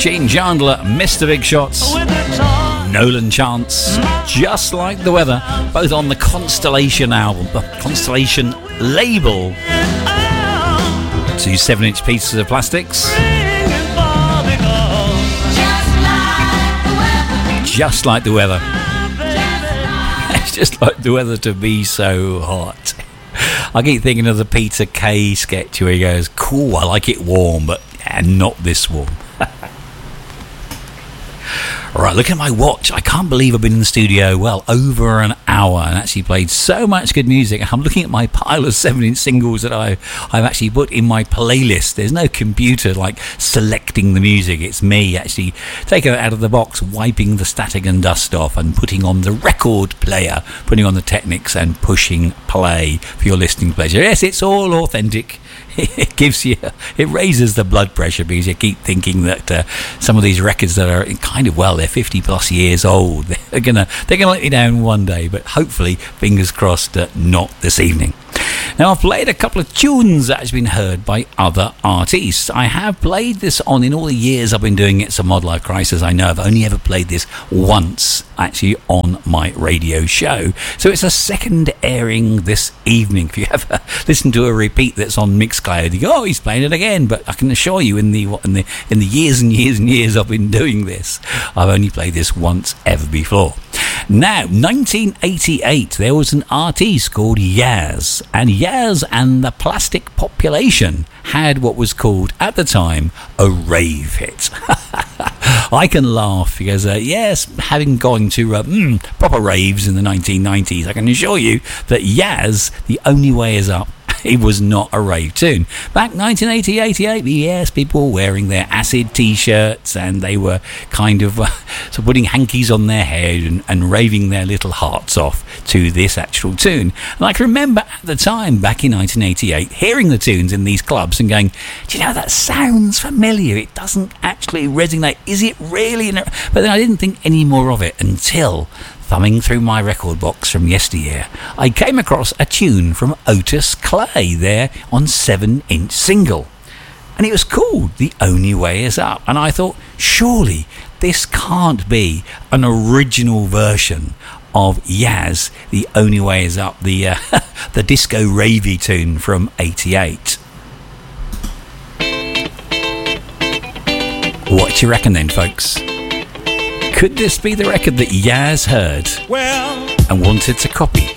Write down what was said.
Gene Chandler, Mr. Big Shots, Nolan Chance, Just Like the Weather, both on the Constellation album, the Constellation label. 2 7-inch pieces of plastics. Just like the weather. It's just like the weather to be so hot. I keep thinking of the Peter Kay sketch where he goes, cool, I like it warm, but not this warm. Right, look at my watch. I can't believe I've been in the studio, well, over an hour and actually played so much good music. I'm looking at my pile of 7-inch singles that I've actually put in my playlist. There's no computer like selecting the music. It's me actually taking it out of the box, wiping the static and dust off and putting on the record player, putting on the Technics and pushing play for your listening pleasure. Yes, it's all authentic. It gives you, it raises the blood pressure because you keep thinking that some of these records that are kind of, well, they're 50 plus years old, they're gonna let you down one day, but hopefully, fingers crossed, not this evening. Now, I've played a couple of tunes that has been heard by other artists. I have played this on, in all the years I've been doing It's a Mod Life Crisis, I know I've only ever played this once, actually, on my radio show. So it's a second airing this evening. If you ever listen to a repeat that's on Mixcloud, you go, oh, he's playing it again. But I can assure you, in the years and years and years I've been doing this, I've only played this once ever before. Now, 1988, there was an artiste called Yaz, and Yaz and the Plastic Population had what was called, at the time, a rave hit. I can laugh because, yes, having gone to proper raves in the 1990s, I can assure you that Yaz, The Only Way Is Up, it was not a rave tune. Back 1988, yes, people were wearing their acid t-shirts and they were kind of putting hankies on their head and raving their little hearts off to this actual tune. And I can remember at the time, back in 1988, hearing the tunes in these clubs and going, do you know, that sounds familiar. It doesn't actually resonate. Is it really? But then I didn't think any more of it until, thumbing through my record box from yesteryear, I came across a tune from Otis Clay there on 7-inch single. And it was called The Only Way Is Up. And I thought, surely this can't be an original version of Yaz, The Only Way Is Up, the disco ravey tune from 88. What do you reckon then, folks? Could this be the record that Yaz heard and wanted to copy?